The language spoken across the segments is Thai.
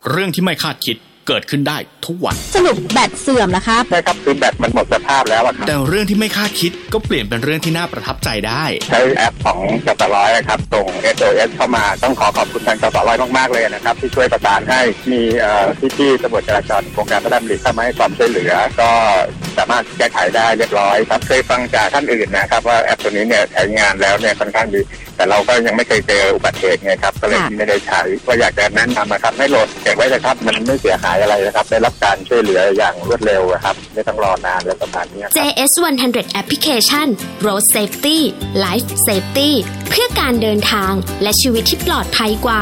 เรื่องที่ไม่คาดคิดเกิดขึ้นได้ทุกวันสรุปแบตเสื่อมแล้วครับใช่ครับคือแบตมันหมดสภาพแล้วครับแต่เรื่องที่ไม่คาดคิดก็เปลี่ยนเป็นเรื่องที่น่าประทับใจได้ใช้แอปของกสร้อยครับส่ง SOS เข้ามาต้องขอบคุณทางกสร้อยมากๆเลยนะครับที่ช่วยประสานให้มีพี่ๆตำรวจจราจรโครงการพระราชดำริเข้ามาให้ความช่วยเหลือก็สามารถแก้ไขได้เรียบร้อยครับเคยฟังจากท่านอื่นนะครับว่าแอปตัวนี้เนี่ยใช้งานแล้วเนี่ยค่อนข้างดีแต่เราก็ยังไม่เคยเจออุบัติเหตุไงครับก็เลยไม่ได้ใช้ก็อยากจะแนะนำนะครับให้โหลดเก็บไว้เลยครับมันไม่เสียหายอะไรนะครับได้รับการช่วยเหลืออย่างรวดเร็วครับไม่ต้องรอนานและประมาณนี้ JS100 Application Road Safety Life Safety เพื่อการเดินทางและชีวิตที่ปลอดภัยกว่า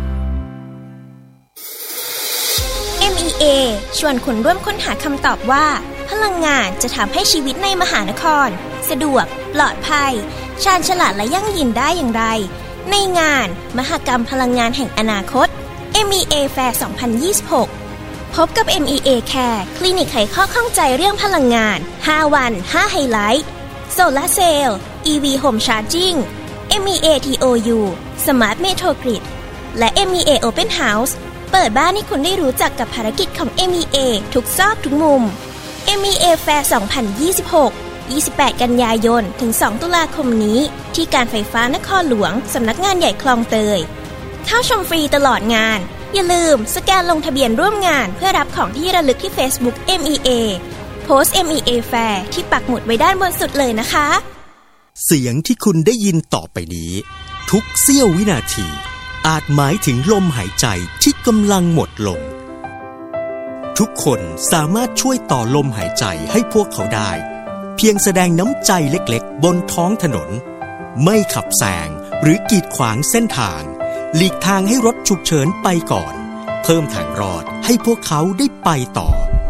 MEA ชวนคุณร่วมค้นหาคำตอบว่าพลังงานจะทำให้ชีวิตในมหานครสะดวกปลอดภัยชาญฉลาดและยั่งยืนได้อย่างไรในงานมหกรรมพลังงานแห่งอนาคต MEA Fair 2026 พบกับ MEA Care คลินิกไขข้อข้องใจเรื่องพลังงาน5วัน5ไฮไลท์โซลาร์เซลล์ EV Home Charging MEA TOU Smart Metro Grid และ MEA Open House เปิดบ้านให้คุณได้รู้จักกับภารกิจของ MEA ทุกซอกทุกมุม MEA Fair 2026 28 กันยายนถึง 2 ตุลาคมนี้ที่การไฟฟ้านครหลวงสำนักงานใหญ่คลองเตยเข้าชมฟรีตลอดงานอย่าลืมสแกนลงทะเบียนร่วมงานเพื่อรับของที่ระลึกที่ Facebook MEA โพสต์ MEA Fair ที่ปักหมุดไว้ด้านบนสุดเลยนะคะเสียงที่คุณได้ยินต่อไปนี้ทุกเสี้ยววินาทีอาจหมายถึงลมหายใจที่กำลังหมดลงทุกคนสามารถช่วยต่อลมหายใจให้พวกเขาได้เพียงแสดงน้ำใจเล็กๆบนท้องถนนไม่ขับแซงหรือกีดขวางเส้นทางหลีกทางให้รถฉุกเฉินไปก่อนเพิ่มทางรอดให้พวกเขาได้ไปต่อ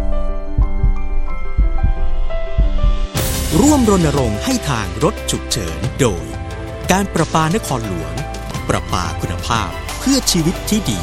ร่วมรณรงค์ให้ทางรถฉุกเฉินโดยการประปานครหลวงประปาคุณภาพเพื่อชีวิตที่ดี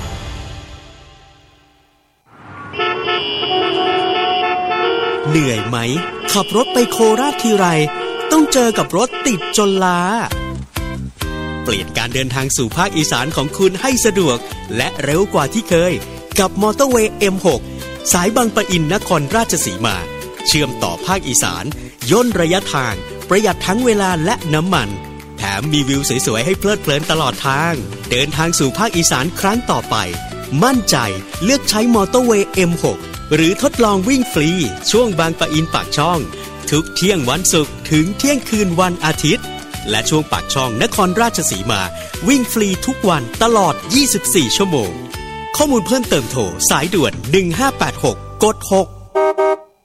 เหนื่อยไหมขับรถไปโคราชทีไรต้องเจอกับรถติดจนล้าเปลี่ยนการเดินทางสู่ภาคอีสานของคุณให้สะดวกและเร็วกว่าที่เคยกับมอเตอร์เวย์ M6 สายบางปะอินนครราชสีมาเชื่อมต่อภาคอีสานย่นระยะทางประหยัดทั้งเวลาและน้ำมันแถมมีวิวสวยๆให้เพลิดเพลินตลอดทางเดินทางสู่ภาคอีสานครั้งต่อไปมั่นใจเลือกใช้มอเตอร์เวย์ M6 หรือทดลองวิ่งฟรีช่วงบางปะอินปากช่องทุกเที่ยงวันศุกร์ถึงเที่ยงคืนวันอาทิตย์และช่วงปากช่องนครราชสีมาวิ่งฟรีทุกวันตลอด24ชั่วโมงข้อมูลเพิ่มเติมโทรสายด่วน1586กด6